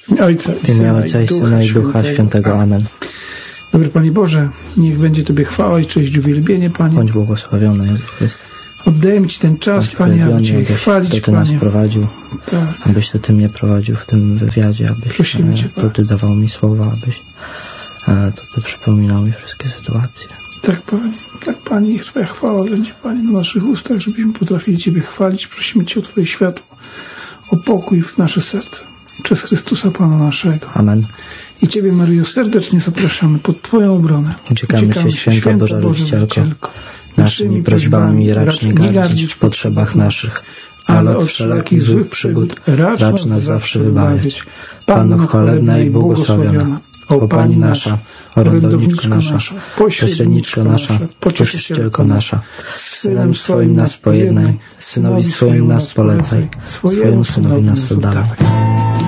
Ojca i Syna i Ducha Świętego. Amen. Dobry Panie Boże, niech będzie Tobie chwała i cześć, uwielbienie, Panie. Bądź błogosławiony, Jezu Chryste. Oddajemy Ci ten czas, Panie, aby Cię chwalić, Ty nas prowadził, tak. Abyś Ty mnie prowadził w tym wywiadzie, abyś to Ty dawał mi słowa, abyś to Ty przypominał mi wszystkie sytuacje. Tak, Panie, niech Twoja chwała będzie, Panie, na naszych ustach, żebyśmy potrafili Ciebie chwalić. Prosimy Cię o Twoje światło, o pokój w nasze serce. Przez Chrystusa Pana naszego. Amen. I Ciebie, Maryjo, serdecznie zapraszamy pod Twoją obronę. Uciekamy się, Święta Boża Rodzicielko, naszymi prośbami racz nie gardzić w potrzebach naszych, ale od wszelakich złych przygód racz nas zawsze wybawiać. Panno chwalebna i błogosławiona, o Pani nasza, orędowniczko nasza, pośredniczko nasza, pocieszycielko nasza, z Synem swoim nas pojednaj, Synowi swoim nas polecaj, swojemu Synowi nas oddawaj.